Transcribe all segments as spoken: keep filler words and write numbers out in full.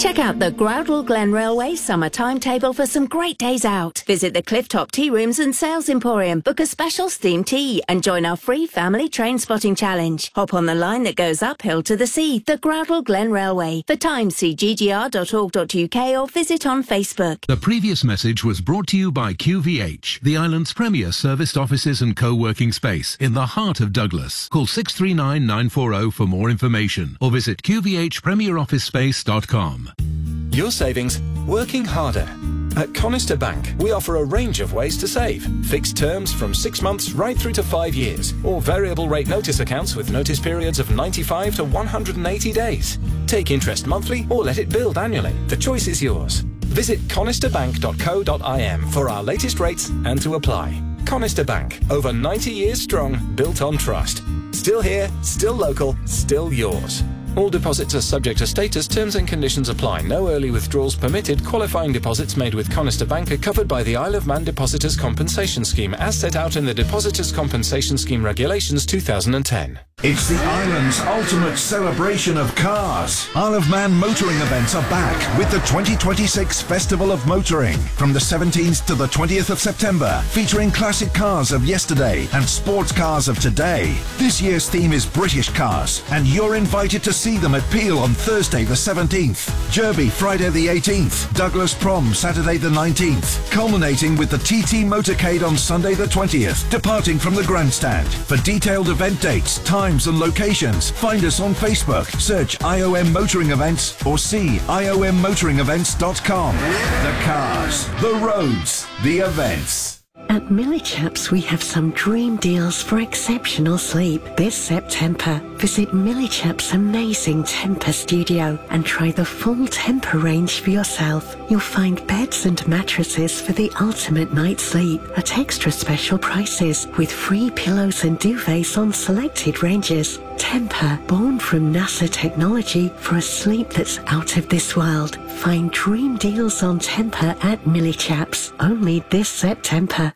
Check out the Groudle Glen Railway summer timetable for some great days out. Visit the Clifftop Tea Rooms and Sales Emporium, book a special steamed tea and join our free family train spotting challenge. Hop on the line that goes uphill to the sea, the Groudle Glen Railway. For times, see g g r dot org dot u k or visit on Facebook. The previous message was brought to you by Q V H, the island's premier serviced offices and co-working space in the heart of Douglas. Call six three nine, nine four zero for more information or visit q v h premier office space dot com. Your savings, working harder. At Conister Bank, we offer a range of ways to save. Fixed terms from six months right through to five years, or variable rate notice accounts with notice periods of ninety-five to one hundred eighty days. Take interest monthly or let it build annually. The choice is yours. Visit conister bank dot co dot i m for our latest rates and to apply. Conister Bank, over ninety years strong, built on trust. Still here, still local, still yours. All deposits are subject to status. Terms and conditions apply. No early withdrawals permitted. Qualifying deposits made with Conister Bank are covered by the Isle of Man Depositors Compensation Scheme as set out in the Depositors Compensation Scheme Regulations two thousand ten. It's the island's ultimate celebration of cars. Isle of Man motoring events are back with the twenty twenty-six Festival of Motoring from the seventeenth to the twentieth of September, featuring classic cars of yesterday and sports cars of today. This year's theme is British cars, and you're invited to see them at Peel on Thursday the seventeenth, Derby Friday the eighteenth, Douglas Prom Saturday the nineteenth, culminating with the T T Motorcade on Sunday the twentieth, departing from the grandstand. For detailed event dates, times and locations, find us on Facebook, search I O M Motoring Events or see I O M motoring events dot com. The cars, the roads, the events. At Millichaps, we have some dream deals for exceptional sleep this September. Visit Millichaps' amazing Temper studio and try the full Temper range for yourself. You'll find beds and mattresses for the ultimate night's sleep at extra special prices with free pillows and duvets on selected ranges. Temper, born from NASA technology for a sleep that's out of this world. Find dream deals on Temper at Millichaps, only this September.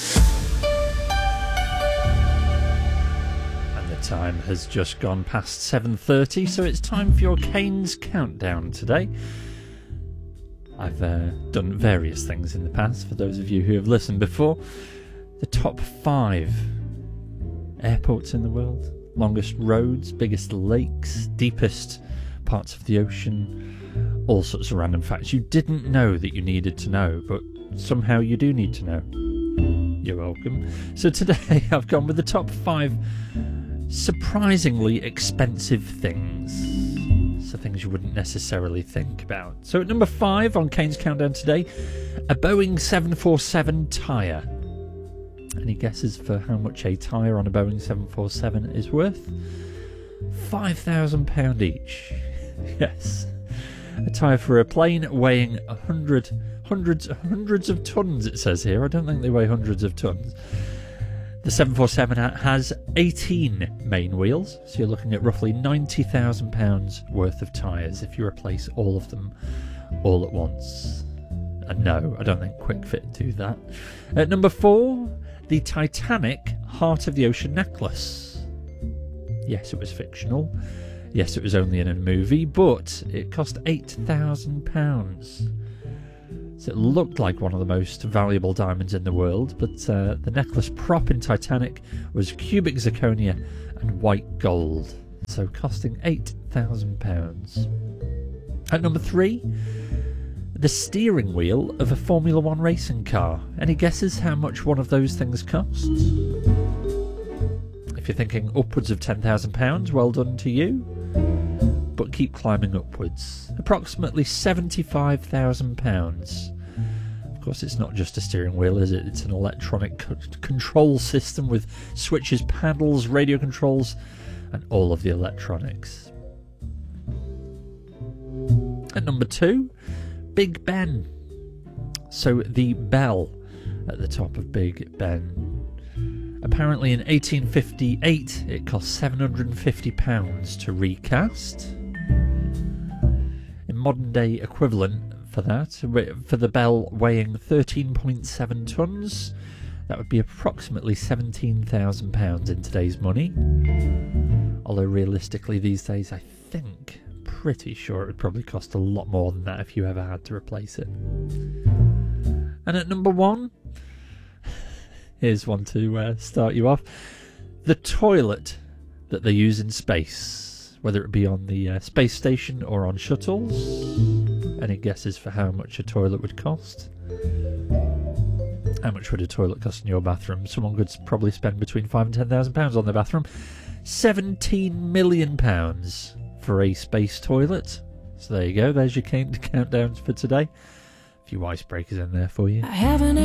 And the time has just gone past seven thirty, so it's time for your Kane's Countdown today. I've uh, done various things in the past, for those of you who have listened before. The top five airports in the world. Longest roads, biggest lakes, deepest parts of the ocean, all sorts of random facts you didn't know that you needed to know, but somehow you do need to know. You're welcome. So today I've gone with the top five surprisingly expensive things. So things you wouldn't necessarily think about. So at number five on Kane's Countdown today, a Boeing seven forty-seven tyre. Any guesses for how much a tyre on a Boeing seven forty-seven is worth? five thousand pounds each. Yes. A tyre for a plane weighing a hundred, hundreds, hundreds of tons, it says here. I don't think they weigh hundreds of tons. The seven forty-seven has eighteen main wheels, so you're looking at roughly ninety thousand pounds worth of tyres if you replace all of them all at once. And no, I don't think Quick Fit do that. At number four, the Titanic Heart of the Ocean necklace. Yes, it was fictional. Yes, it was only in a movie, but it cost eight thousand pounds. So it looked like one of the most valuable diamonds in the world, but uh, the necklace prop in Titanic was cubic zirconia and white gold, so costing eight thousand pounds. At number three, the steering wheel of a Formula One racing car. Any guesses how much one of those things costs? If you're thinking upwards of ten thousand pounds, well done to you. But keep climbing upwards. Approximately seventy-five thousand pounds. Of course, it's not just a steering wheel, is it? It's an electronic c- control system with switches, paddles, radio controls, and all of the electronics. At number two, Big Ben. So the bell at the top of Big Ben. Apparently in eighteen fifty-eight it cost seven hundred fifty pounds to recast. In modern day equivalent for that, for the bell weighing thirteen point seven tonnes, that would be approximately seventeen thousand pounds in today's money. Although realistically these days I think pretty sure it would probably cost a lot more than that if you ever had to replace it. And at number one, here's one to uh, start you off. The toilet that they use in space, whether it be on the uh, space station or on shuttles. Any guesses for how much a toilet would cost? How much would a toilet cost in your bathroom? Someone could probably spend between five and ten thousand pounds on their bathroom. Seventeen million pounds for a space toilet. So there you go. There's your countdowns for today. A few icebreakers in there for you. I haven't